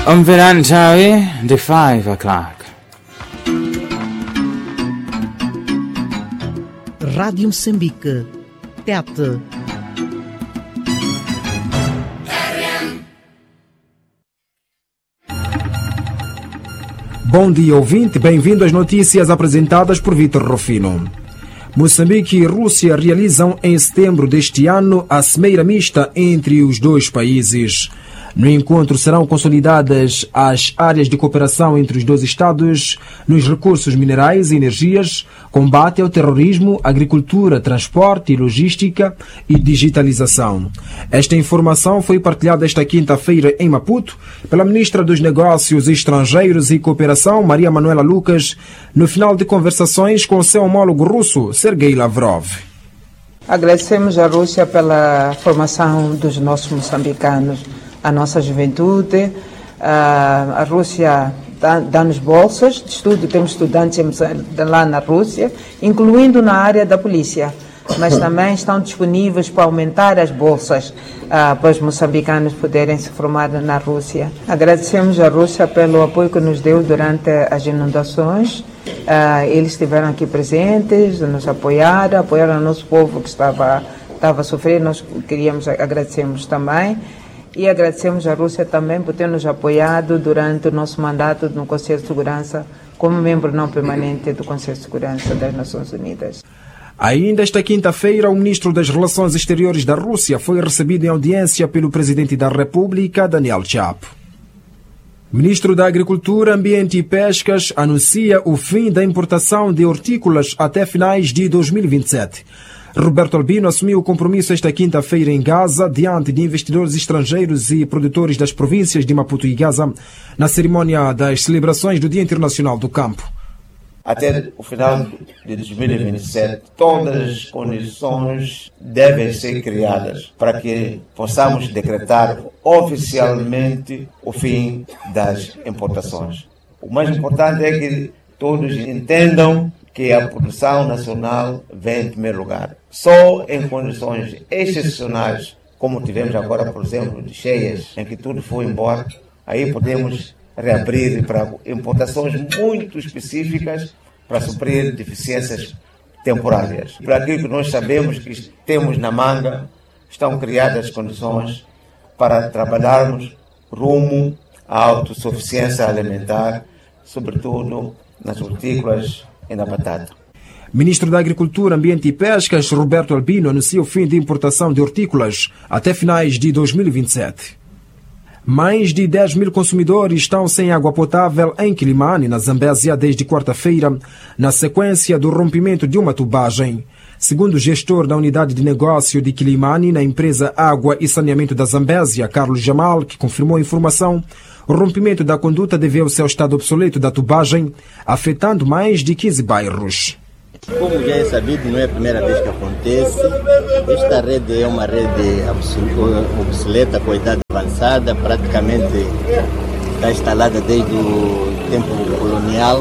On Verantawi, the 5 o'clock. Rádio Moçambique, TET. Bom dia, ouvinte. Bem-vindo às notícias apresentadas por Vítor Rufino. Moçambique e Rússia realizam em setembro deste ano a cimeira mista entre os dois países. No encontro serão consolidadas as áreas de cooperação entre os dois Estados nos recursos minerais e energias, combate ao terrorismo, agricultura, transporte e logística e digitalização. Esta informação foi partilhada esta quinta-feira em Maputo pela Ministra dos Negócios Estrangeiros e Cooperação, Maria Manuela Lucas, no final de conversações com seu homólogo russo, Sergei Lavrov. Agradecemos à Rússia pela formação dos nossos moçambicanos, a nossa juventude. A Rússia dá-nos bolsas de estudo, temos estudantes lá na Rússia, incluindo na área da polícia, mas também estão disponíveis para aumentar as bolsas para os moçambicanos poderem se formar na Rússia. Agradecemos à Rússia pelo apoio que nos deu durante as inundações. Eles estiveram aqui presentes, nos apoiaram o nosso povo que estava a sofrer. Nós agradecemos também. E agradecemos à Rússia também por ter nos apoiado durante o nosso mandato no Conselho de Segurança, como membro não permanente do Conselho de Segurança das Nações Unidas. Ainda esta quinta-feira, o ministro das Relações Exteriores da Rússia foi recebido em audiência pelo presidente da República, Daniel Chapo. O ministro da Agricultura, Ambiente e Pescas anuncia o fim da importação de hortícolas até finais de 2027. Roberto Albino assumiu o compromisso esta quinta-feira em Gaza, diante de investidores estrangeiros e produtores das províncias de Maputo e Gaza, na cerimônia das celebrações do Dia Internacional do Campo. Até o final de 2027, todas as condições devem ser criadas para que possamos decretar oficialmente o fim das importações. O mais importante é que todos entendam que a produção nacional vem em primeiro lugar. Só em condições excepcionais, como tivemos agora, por exemplo, de cheias, em que tudo foi embora, aí podemos reabrir para importações muito específicas para suprir deficiências temporárias. Para aquilo que nós sabemos que temos na manga, estão criadas as condições para trabalharmos rumo à autossuficiência alimentar, sobretudo nas hortícolas e na batata. Ministro da Agricultura, Ambiente e Pescas, Roberto Albino, anuncia o fim de importação de hortícolas até finais de 2027. Mais de 10 mil consumidores estão sem água potável em Quilimane, na Zambésia, desde quarta-feira, na sequência do rompimento de uma tubagem. Segundo o gestor da unidade de negócio de Quilimane, na empresa Água e Saneamento da Zambésia, Carlos Jamal, que confirmou a informação, o rompimento da conduta deveu-se ao estado obsoleto da tubagem, afetando mais de 15 bairros. Como já é sabido, não é a primeira vez que acontece. Esta rede é uma rede obsoleta, com idade avançada, praticamente está instalada desde o tempo colonial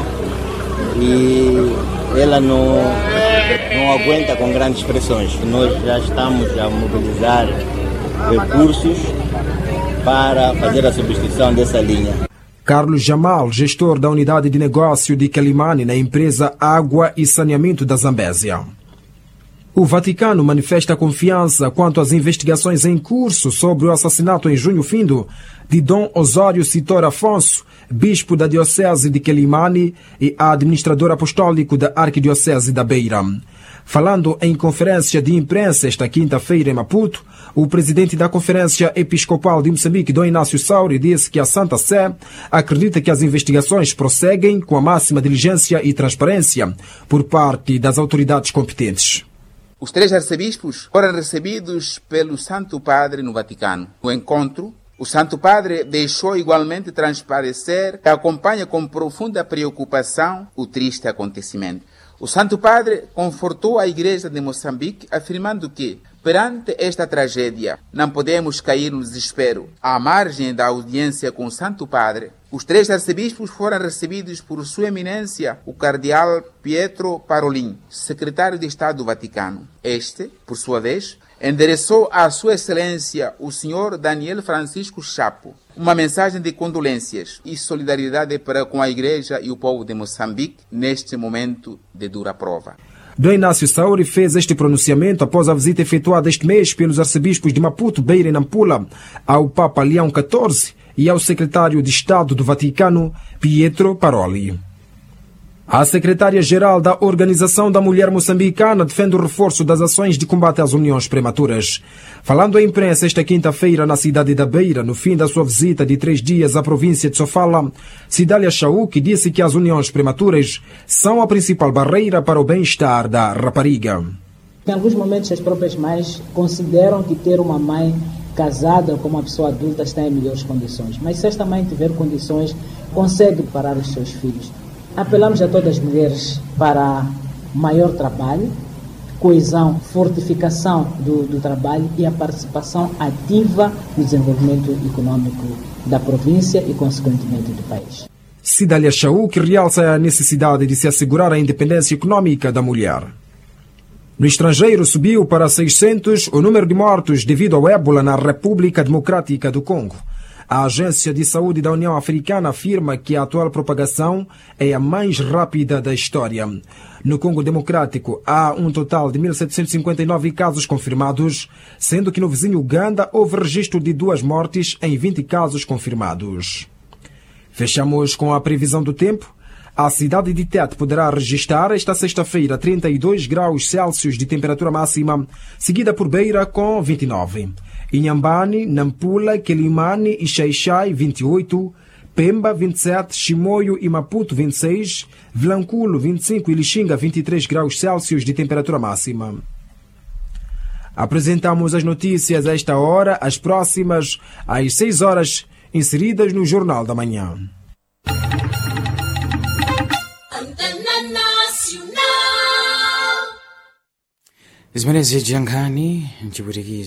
e ela não aguenta com grandes pressões. Nós já estamos a mobilizar recursos para fazer a substituição dessa linha. Carlos Jamal, gestor da unidade de negócio de Quilimane na empresa Água e Saneamento da Zambésia. O Vaticano manifesta confiança quanto às investigações em curso sobre o assassinato em junho findo de Dom Osório Citor Afonso, bispo da Diocese de Quilimane e administrador apostólico da Arquidiocese da Beira. Falando em conferência de imprensa esta quinta-feira em Maputo, o presidente da Conferência Episcopal de Moçambique, Dom Inácio Sauri, disse que a Santa Sé acredita que as investigações prosseguem com a máxima diligência e transparência por parte das autoridades competentes. Os 3 arcebispos foram recebidos pelo Santo Padre no Vaticano. No encontro, o Santo Padre deixou igualmente transparecer que acompanha com profunda preocupação o triste acontecimento. O Santo Padre confortou a Igreja de Moçambique, afirmando que, perante esta tragédia, não podemos cair no desespero. À margem da audiência com o Santo Padre, os 3 arcebispos foram recebidos por Sua Eminência, o Cardeal Pietro Parolin, secretário de Estado do Vaticano. Este, por sua vez, endereçou à Sua Excelência o Sr. Daniel Francisco Chapo uma mensagem de condolências e solidariedade para com a Igreja e o povo de Moçambique neste momento de dura prova. Dom Inácio Sauri fez este pronunciamento após a visita efetuada este mês pelos arcebispos de Maputo, Beira e Nampula ao Papa Leão XIV e ao secretário de Estado do Vaticano, Pietro Paroli. A secretária-geral da Organização da Mulher Moçambicana defende o reforço das ações de combate às uniões prematuras. Falando à imprensa esta quinta-feira na cidade da Beira, no fim da sua visita de 3 dias à província de Sofala, Cidália Chauk disse que as uniões prematuras são a principal barreira para o bem-estar da rapariga. Em alguns momentos as próprias mães consideram que ter uma mãe casada com uma pessoa adulta está em melhores condições. Mas se esta mãe tiver condições, consegue parar os seus filhos. Apelamos a todas as mulheres para maior trabalho, coesão, fortificação do trabalho e a participação ativa no desenvolvimento econômico da província e, consequentemente, do país. Cidália Chauk realça a necessidade de se assegurar a independência econômica da mulher. No estrangeiro subiu para 600 o número de mortos devido ao ébola na República Democrática do Congo. A Agência de Saúde da União Africana afirma que a atual propagação é a mais rápida da história. No Congo Democrático há um total de 1.759 casos confirmados, sendo que no vizinho Uganda houve registro de 2 mortes em 20 casos confirmados. Fechamos com a previsão do tempo. A cidade de Tete poderá registrar esta sexta-feira 32 graus Celsius de temperatura máxima, seguida por Beira com 29. Inhambane, Nampula, Quelimane e Xai-Xai 28, Pemba 27, Chimoio e Maputo 26, Vilanculo 25 e Lixinga 23 graus Celsius de temperatura máxima. Apresentamos as notícias a esta hora, as próximas às 6 horas, inseridas no Jornal da Manhã. Zimenezi Jiangani, Nchiburikiza.